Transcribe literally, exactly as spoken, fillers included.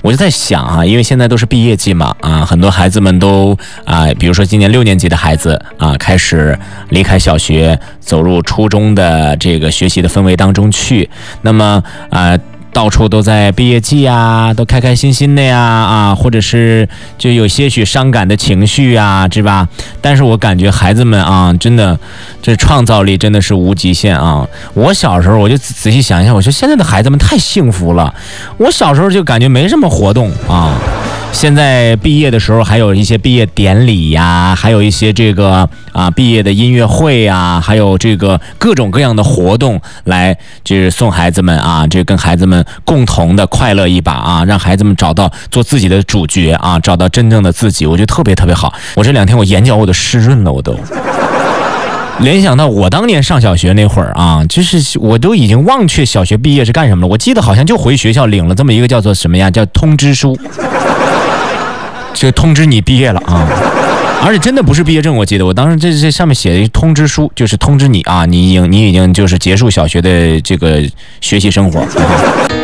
我就在想啊，因为现在都是毕业季嘛，啊，很多孩子们都啊，比如说今年六年级的孩子啊，开始离开小学，走入初中的这个学习的氛围当中去。那么啊。到处都在毕业季啊，都开开心心的呀啊，或者是就有些许伤感的情绪啊，是吧？但是我感觉孩子们啊，真的这创造力真的是无极限啊！我小时候我就仔细想一下，我说现在的孩子们太幸福了。我小时候就感觉没什么活动啊。现在毕业的时候还有一些毕业典礼呀，还有一些这个啊毕业的音乐会呀，还有这个各种各样的活动来就是送孩子们啊，这跟孩子们共同的快乐一把啊，让孩子们找到做自己的主角啊，找到真正的自己，我觉得特别特别好。我这两天我眼角我都湿润了，我都联想到我当年上小学那会儿啊，就是我都已经忘却小学毕业是干什么了。我记得好像就回学校领了这么一个叫做什么呀，叫通知书。就通知你毕业了啊，而且真的不是毕业证，我记得我当时这这上面写的通知书，就是通知你啊，你已经你已经就是结束小学的这个学习生活。